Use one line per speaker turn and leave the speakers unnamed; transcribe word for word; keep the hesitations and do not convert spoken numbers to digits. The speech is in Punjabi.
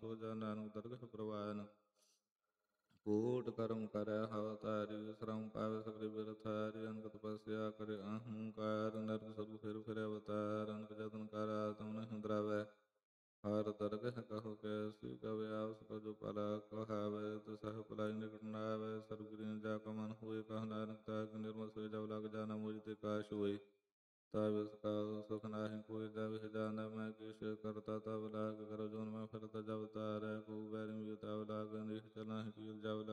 ਸੋ ਜਾ ਨਾਨਕ ਦਰਗਹ ਪ੍ਰਵਾਨ। ਕੋਟ ਕਰਮ ਕਰੈ ਹਵ ਤਾਰੀ, ਸ਼ਰਮ ਪਾਵੈ ਸਗਲ ਬਿਰਥ ਹਾਰੀ। ਅਨਕ ਤਪੱਸਿਆ ਕਰਿ ਅਹੰਕਾਰ, ਨਰਕ ਸਰੂ ਫਿਰ ਫਿਰ ਅਵਤਾਰ। ਅਨਕ ਜਤਨ ਕਰ ਆਤਮ ਨਹਿ ਡਰਾਵੈ, ਹਰ ਦਰਗਹ ਕਹੋ ਕੈਸੀ। ਕਵਿ ਆਵਸ ਕਜੁ ਭਲਾ ਕਹਾਵੈ, ਤਿਸਹਿ ਭਲਾਈ ਨਿਕਟ ਨ ਆਵੈ। ਸਰਬ ਜਾ ਕਾ ਮਨ ਹੋਏ, ਕਹ ਨਾਨਕ ਤਾਕਿ ਨਿਰਮਲ ਸੋਇ। ਜਬ ਲਗ ਜਾਣਾ ਮੁਝ ਤੇ ਕਾਛ ਹੋਏ, ਤਬ ਇਸ ਕਾ ਸੁਖ ਨਾਹਿ ਕੋਇ। ਜਬ ਇਹ ਜਾਣੈ ਮੈਂ ਕਿਛ ਕਰਤਾ, ਤਬ ਲਾਗ ਕਰੋ ਜੂਨ ਮੈਂ ਫਿਰਤ। ਜਬ ਤਾਰੈ ਕਉ ਬੈਰੀ, ਤਬ ਲਾਗ ਨਿਹ ਚਲਹਿ ਪੀਰ। ਜਬ